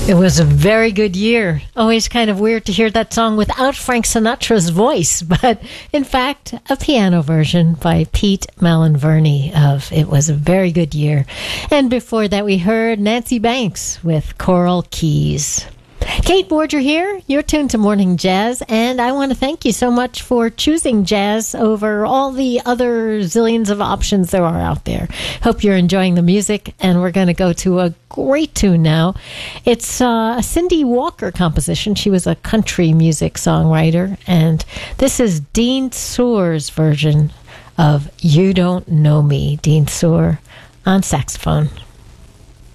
It was a very good year. Always kind of weird to hear that song without Frank Sinatra's voice, but in fact, a piano version by Pete Malinverni of It Was a Very Good Year. And before that, we heard Nancy Banks with Coral Keys. Kate Borger here. You're tuned to Morning Jazz, and I want to thank you so much for choosing jazz over all the other zillions of options there are out there. Hope you're enjoying the music, and we're going to go to a great tune now. It's a Cindy Walker composition. She was a country music songwriter, and this is Dean Soor's version of You Don't Know Me. Dean Soor on saxophone.